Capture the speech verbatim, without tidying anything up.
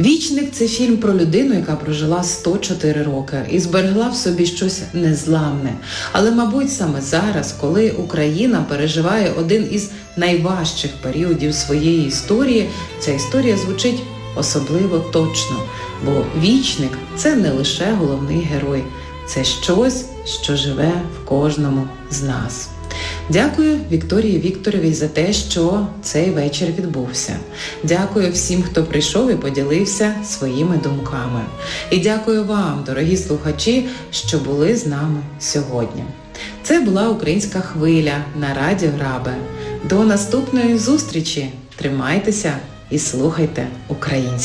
«Вічник» – це фільм про людину, яка прожила сто чотири роки і зберегла в собі щось незламне. Але, мабуть, саме зараз, коли Україна переживає один із найважчих періодів своєї історії, ця історія звучить особливо точно. Бо «Вічник» – це не лише головний герой, це щось, що живе в кожному з нас. Дякую Вікторії Вікторовій за те, що цей вечір відбувся. Дякую всім, хто прийшов і поділився своїми думками. І дякую вам, дорогі слухачі, що були з нами сьогодні. Це була «Українська хвиля» на Радіо Рабе. До наступної зустрічі! Тримайтеся і слухайте українську.